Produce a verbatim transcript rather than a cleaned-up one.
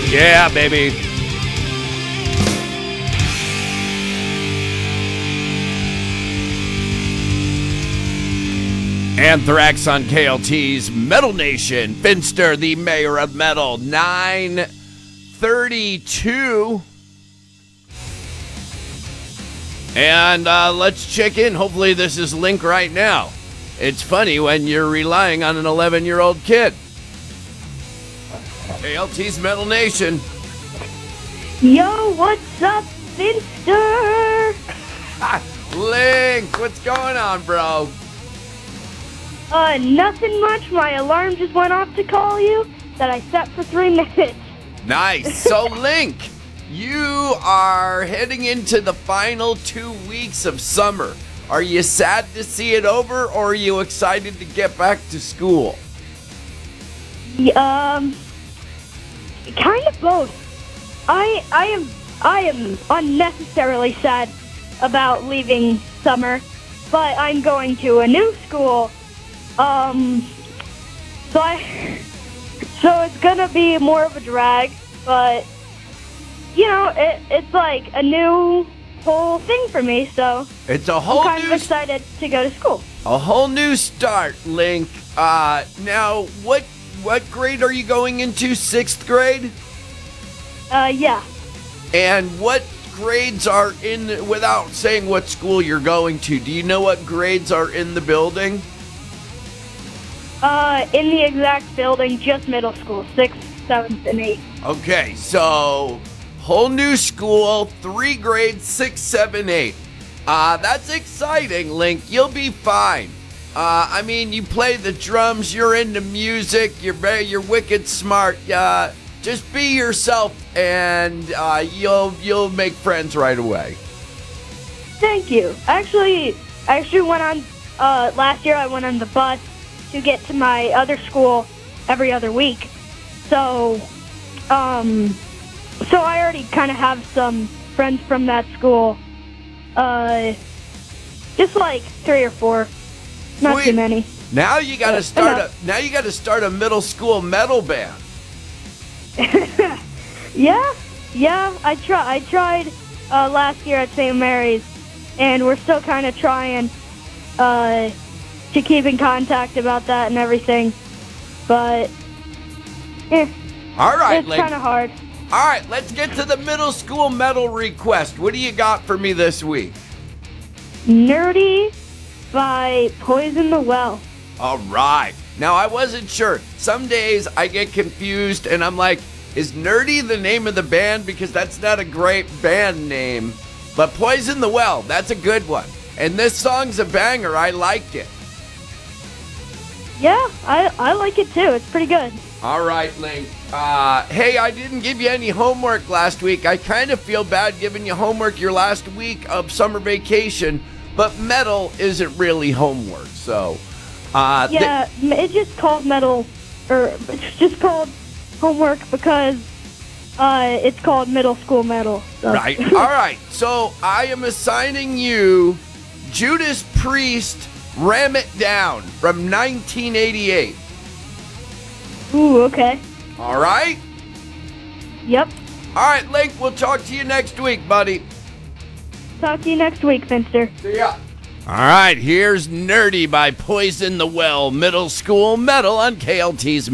Yeah, baby. Anthrax on K L T's Metal Nation. Finster, the mayor of metal. nine thirty-two. And uh, let's check in. Hopefully this is Link right now. It's funny when you're relying on an eleven-year-old kid. K L T's Metal Nation. Yo, what's up, Finster? Link, what's going on, bro? Uh, nothing much. My alarm just went off to call you that I set for three minutes. Nice. So, Link, you are heading into the final two weeks of summer. Are you sad to see it over, or are you excited to get back to school? Yeah, um, kind of both. I I am I am unnecessarily sad about leaving summer, but I'm going to a new school. Um, so I so it's gonna be more of a drag, but you know it it's like a new whole thing for me. So It's a whole I'm kind new of excited to go to school. a whole new start, Link. Uh, now what what grade are you going into? Sixth grade? Uh, yeah. And what grades are in, without saying what school you're going to, do you know what grades are in the building? Uh, in the exact building, just middle school, sixth, seventh, and eighth. Okay, so whole new school, three grades, six, seven, eight. Uh, that's exciting, Link. You'll be fine. Uh, I mean, you play the drums, you're into music, you're very, you're wicked smart. Uh, just be yourself, and uh, you'll you'll make friends right away. Thank you. Actually, I actually went on, uh, last year I went on the bus to get to my other school every other week. So, um, so I already kind of have some friends from that school. Uh, just like three or four. Not Sweet. too many. Now you got to Uh, start a enough. now you got to start a middle school metal band. Yeah, yeah, I try. I tried uh, last year at Saint Mary's, and we're still kind of trying uh, to keep in contact about that and everything. But eh, All right, it's Link. kind of hard. All right, let's get to the middle school metal request. What do you got for me this week? Nerdy by Poison the Well. All right. Now, I wasn't sure. Some days I get confused and I'm like, is Nerdy the name of the band? Because that's not a great band name. But Poison the Well, that's a good one. And this song's a banger. I liked it. Yeah, I I like it too. It's pretty good. All right, Link. Uh, hey, I didn't give you any homework last week. I kind of feel bad giving you homework your last week of summer vacation, but metal isn't really homework. So, uh, th- Yeah, m it's just called metal, or it's just called homework because uh, it's called middle school metal. So. right. All right. So I am assigning you Judas Priest, Ram It Down from nineteen eighty-eight. Ooh, okay. All right. Yep. All right, Link. We'll talk to you next week, buddy. Talk to you next week, Finster. See ya. All right, here's Nerdy by Poison the Well, middle school metal on K L T's